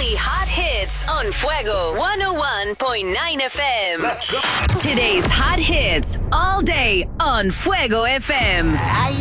Daily Hot Hits on Fuego 101.9 FM. Let's go. Today's Hot Hits all day on Fuego FM.